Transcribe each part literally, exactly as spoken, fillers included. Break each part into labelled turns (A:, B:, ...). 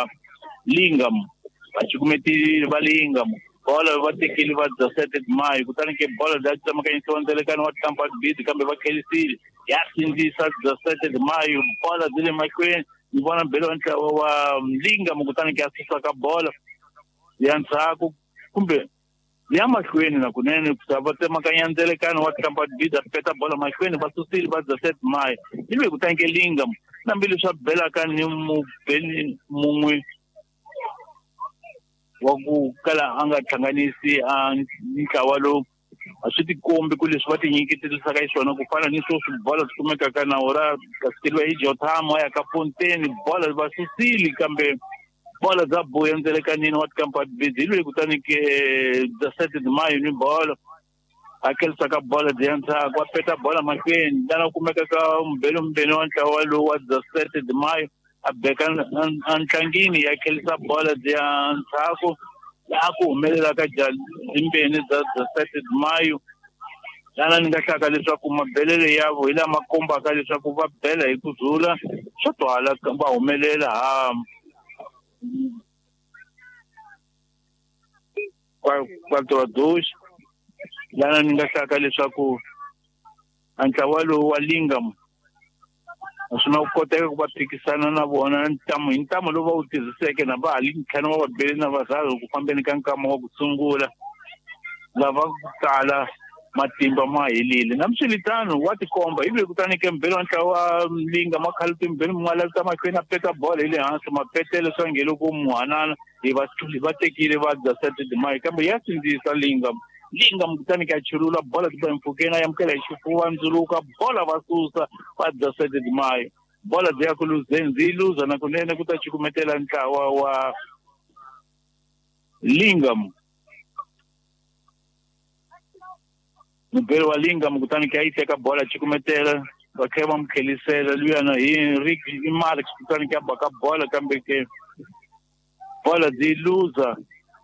A: Lingam achikumeti va Lingam bola va tekili va dezessete de maio kutani ke bola da chama kan so ndele kan wat campo bid kambe va kelisi ya sindi sa dezessete de maio bola dele maikwe ibona belo anta wa Lingam kutani ke asisa ka bola yansa ku kumbe ya maikweni na kunene kusaba tema kan ndele kan wat campo bid apeta bola maikweni va susili va dezessete de maio ilwe kutani ke Lingam na mbili swa bela kan ni mu beli mumwe waku kala anga hlanganisi a ntlawa lowu a swi tikombi ku leswi va tinyiketelisa ka xiswona ku fana ni swo swi bola swi kumekaka na ora kasikeliwa hi Jotham ya ka Fontaine bola va susili kambe bola za boya ndzele ka nini wa tikampa bizilwe kutani ke dezessete de maio ni bola akelisa ka bola diantsa kwa peta bola makwini dana kumeka ka mbelo mbeno wa ntlawa lowu wa dezessete de maio abeka antlangini ya kelisa bola dia ntsako la ku humelela ka imbeni za dezessete de maio lana ni nga hlaka leswaku mabelele yavo hi lama kombaka leswaku va bela hi ku zula swo twala va humelela ha kwa kwa to dos lana ni nga hlaka leswaku antlawa lowu wa Lingam swi na koteka ku va phikisana na vona ntamu hi ntamu lowu va wu tirhiseke na va hali ntlhanu wa vabeli na vazalo ku fambeni ka nkama wa ku sungula lava ku tala matimba ma helile na mswilitano wa tikomba ivi kutani ke mbelo wa ntlawa wa Lingam makhali timbeli mwala ta makwena a peta bola ile hansi mapetele swa ngelo ku muhanana hi va va tekile va dezessete de maio kambe ya sindzisa Lingam Lingam kutani ka chulula bola tiba mfukena ya mkela xifuwa ndzuluka bola va susa va dezessete de maio bola dia ku luzenzi luza na kunene kuta chikumetela ntlawa wa Lingam mbelo wa Lingam kutani ka iteka bola chikumetela bakema mkhelisela luyana Henrik Marx kutani ka baka bola kambe ke bola di luza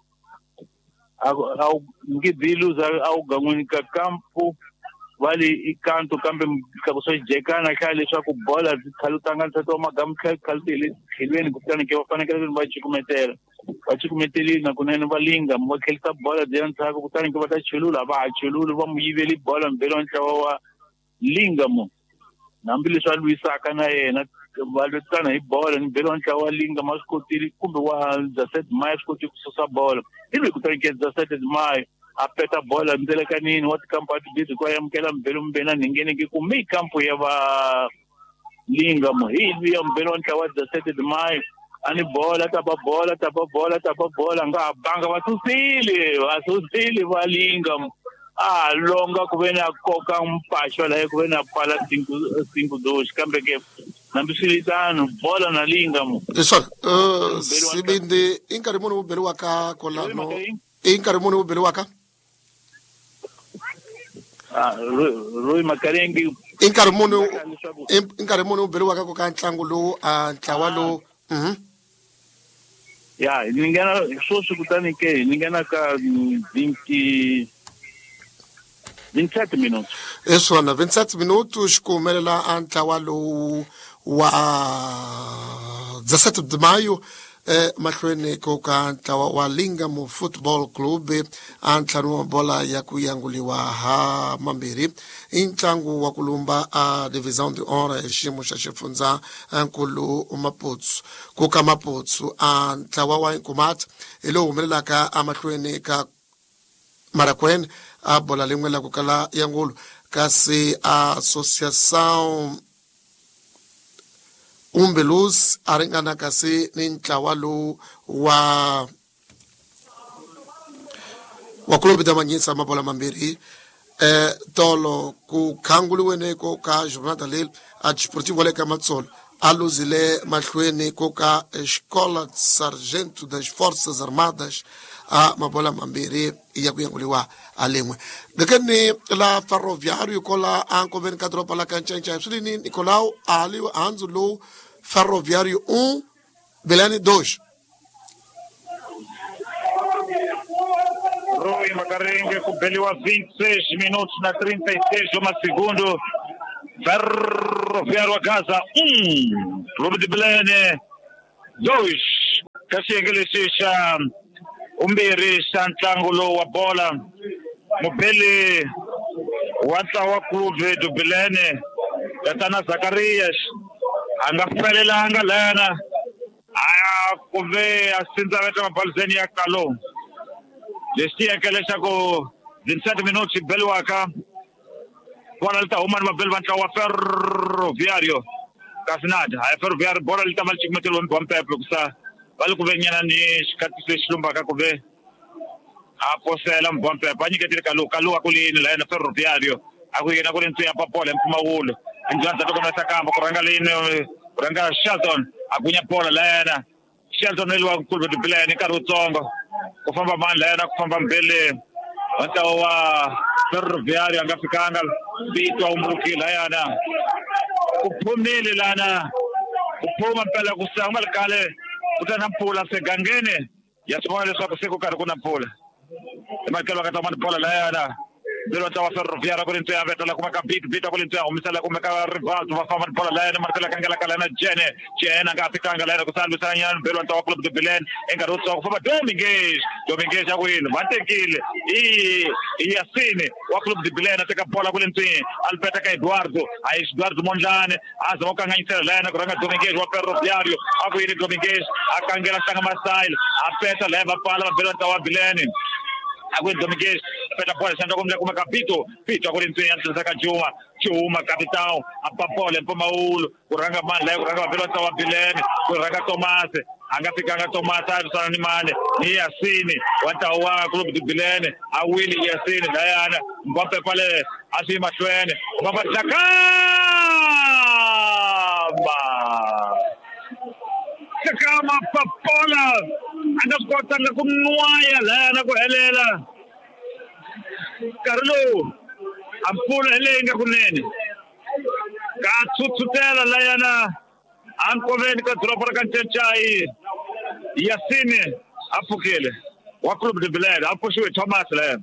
A: au ngidiluza au gangwini ka kampu vali ikanto kambe ka ku sojekana kha leswaku bola zikhalutanga ntsato magam khaltile khilweni kutani ke vafanekele va chikumetela va chikumeteli na kunene va Lingam va khelisa bola diantsa ku kutani ke va ta chulula va chulula va muyiveli bola mbelo ntlawa wa Lingam nambi leswa luisaka na yena valutana hi bola mbelo ntlawa wa Lingam a swi kotile kumbe wa dezessete de maio swi koti ku susa bola ivi kutani ke dezessete de maio a peta bola ndzele ka nini wa tikampa tibidi kwa yamkela mbelo mbena ningene ke ku mi kampo ya va Lingam hi ya mbelo ntlawa wa dezessete de maio ani bola tapa bola tapa bola tapa bola nga banga va susile va susile va Lingam ah longa ku veni a koka mpaxo la ku veni a pala cinco cinco dos kambe ke nambi swilitano bola na Lingam
B: leswaku uh sibindi inkari munhu vubeli wa ka kolano inkari munhu vubeli wa ka
A: ah Roy Makarengi
B: inkari munhu inkari munhu vubeli wa ka ko ka ntlangu lowu a ntlawa lowu mhm
A: ya ningena swo swi kutani ke ningena ka vinte vintitsete minutos
B: eswona vintitsete minutos xikuhumelela a ntlawa lowu wa dezessete de maio eh mahlweni ko ka ntlawa wa Lingam Football Club a ntlhanu wa bola ya ku yanguliwa ha mambirhi i ntlangu wa ku lumba a division d'honneur hi xiyimo xa xifundza nkulu Maputsu ku ka Maputsu a ntlawa wa Nkomati hi lowu humelelaka a mahlweni ka Marakwena a bola lengwe la ku kala yangulu kasi association Umbelus a ringana kasi ni ntlawa lowu wa wa klubi ta manyisa mabola mambirhi eh tolo ku khanguliwene ko ka Jornada Lil a Desportivo le ka Matsolo a luzile mahlweni ko ka Escola Sargento das Forças Armadas a mabola mambirhi ya ku yanguliwa a lengwe ngakeni la Ferroviário kola anko ven ka dropa la kanchancha swilini Nicolau ali anzu lo Ferroviário um Belani dois
A: Roy Makarengi kubeliwa vinte e seis minutos na trinta e seis uma segundo Ferroviário a casa um Clube de Belém dois kasi lexi xa umbirhi xa ntlangu lowu wa bola mubeli wa ntlawa Clube do Belém Tatana Zacarias a nga felelanga lana a kuve a sindza veta mabalizeni ya Kalo leswi yeke leswaku twenty minuti beliwaka bola lita huma mabeli va ntlawa Ferroviário Kasinada a Ferroviário bola lita mal chikumetelo wa mpempe kusa bali kuve nyana ni xikati se xilumbaka kuve a posela mpempe ba nyiketile Kalo Kalo akulini la na Ferroviário akuyena kule ntse ya papola mpumawulo njanta to kona sakamba kuranga lini kuranga Shelton akunya bola lana Shelton elwa Clube do Belém karutsongo kufamba mani lana kufamba mbele wanta wa Ferroviário angafikanga bitwa umrukila yana kuphumile lana kuphuma phela kusanga likale kutana mpula segangene yasibona leswaku sekukari kuna mpula emakelo akatamani bola lana Belo tawa Ferroviário kule ntse aveta la kuma kapit bita kule ntse umisala kuma ka rival tu fama bola lana martela kangala kalana jene jene angafikanga lana kusalwa sanya belo tawa Clube do Belém engarotso kufamba Domingues Domingues akwini vatekile i Yasine wa Clube do Belém ateka bola kule ntse alpeta ka Eduardo a Eduardo Mondlane azama kanganyisela lana kuranga Domingues wa Ferroviário akwini Domingues akangela sanga masail apeta leva pala belo tawa Belém akwini Domingues peta bola sanda kumle kuma kapito pito kule ntse yantu saka Juma Juma capitão apapola mpamaulu kuranga mala kuranga belo tawa Belém kuranga Tomás angafikanga Tomás sana ni mane ni Yasini wanta wa Clube do Belém a Willy Yasini dayana mbape pale asima twene baba Jakamba Jakamba papola anakota kumnuaya la na kuhelela Carlo ampula elenga kunene ka tsutsutela la yana ankoveni ka dropa ka nchenchai Yasine apukele wa Clube do Belém apushiwe Thomas la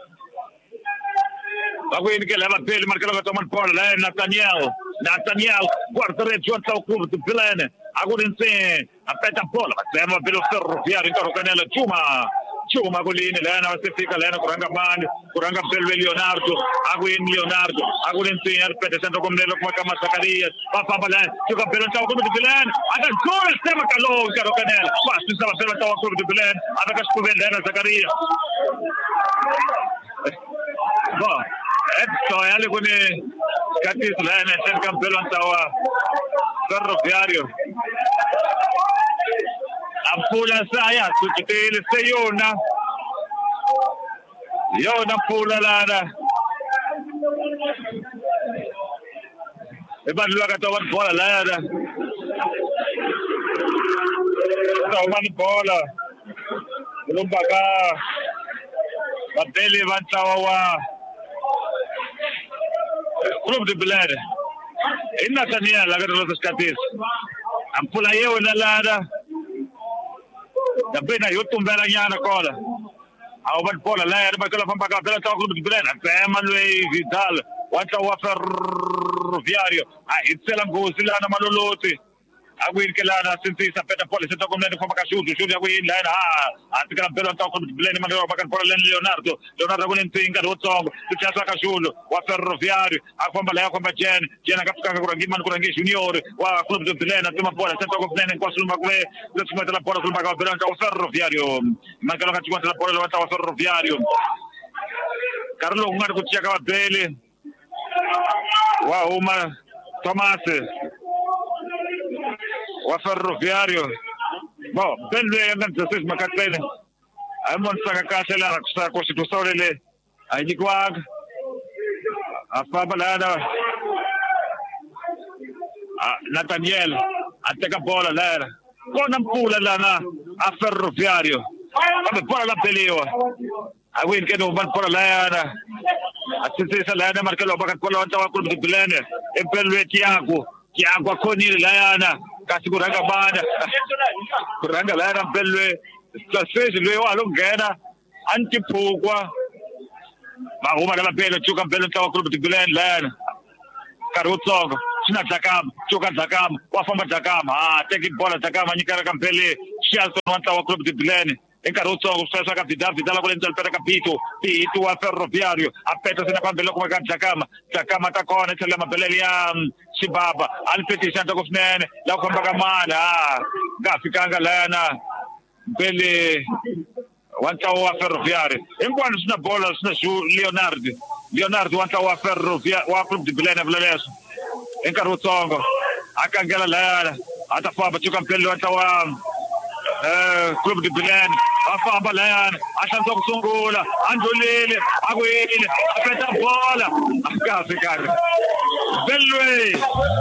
A: akwini ke leva pele markelo ka Thomas Paul la Nathaniel Nathaniel guarda regiunta o Clube do Belém agora ntse apeta bola batema pelo Ferroviário então canela Juma Juma kulini lana wasifika lana kuranga mani kuranga Belwe Leonardo akwini Leonardo agora ntse apeta sento komnelo kuma kama Zacarias papa bala chuka pelo tawo Clube do Belém ata gol sema Kalo karo canela basta sema pelo tawo Clube do Belém ata kaskuve lana Zacarias bo esto yale kune katis lana sento pelo tawo Ferroviário Ampula saya sukitele seyona yona pula lana ebalwa katawan bola lana katawan bola lumbaga babeli vantawa wa Clube do Belém inna tania lagado los catis ampula yona lana Dabena yotumbela nyana kola awan bola la ya bakala famba ka bela taw Clube do Belém Emmanuel Vidal wata wa Ferroviário a itsela ngozila na malolote akwini ke lana sinti sa peta bola sento komene famba ka shudu shudu akwini la a atikala bela taw Clube do Belém mandoro bakal bola Leonardo Leonardo akwini ntinga rotsongo tuchasa ka shudu wa Ferroviário akwamba la kwamba Jen Jen akafika kurangi man kurangi junior wa Clube do Belém atuma bola sento komene kwa sulma kwe letumeta la bola sulma ka bela taw Ferroviário makalo ka chikwa la bola wa taw Ferroviário Carlo ngari kuchia ka bele wa uma Tomás wa Ferroviário bo Belwe nganta sis makatene amon saka kasela sa constituição le ai dikwag afabalada Nathaniel ateka bola lera kona mpula lana a Ferroviário abe bola la pelewa awin keno ban bola lana asinte sa lana markelo bakat bola tawa Clube do Belém e Belwe Tiago Tiago konile lana kasi kuranga bana kuranga lana Belwe sase lwe wa longena antipukwa ba uma la pele chuka Belwe tawa Clube do Belém lana karutsongo sina Jakamba chuka Jakamba wafamba Jakamba ah teki bola Jakamba nyikara kampele Shelton wa ntlawa Club de Belen enkarhi wutsongo sweswo ka Vidal Vidal ku le ndzeni pera ka Pitu Pitu wa Ferroviario a peta sina phambili loko ka Jakama Jakama ta kona tlhela mabeleli ya Xibaba alipetisa ntoko swinene la ku famba ka mali ha nga fikanga lana bele wa ntlawa wa Ferroviario hinkwano swi na bola swi na Leonard Leonard wa ntlawa wa Ferroviario wa Club de Belen vula leswo enkarhi wutsongo akangela lana ata famba chuka mpelelo wa ntlawa eh Club de Belen afamba lana ahlanza kusungula andlulile akwile apeta bola akaze kahle belwe